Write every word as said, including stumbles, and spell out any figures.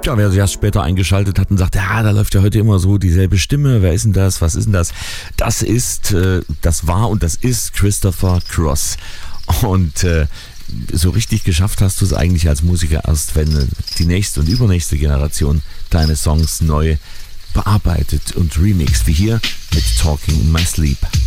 Tja, wer sich erst später eingeschaltet hat und sagt, ja, da läuft ja heute immer so dieselbe Stimme, wer ist denn das, was ist denn das? Das ist, äh, das war und das ist Christopher Cross. Und äh, so richtig geschafft hast du es eigentlich als Musiker erst, wenn die nächste und übernächste Generation deine Songs neu bearbeitet und remixt, wie hier mit Talking in My Sleep.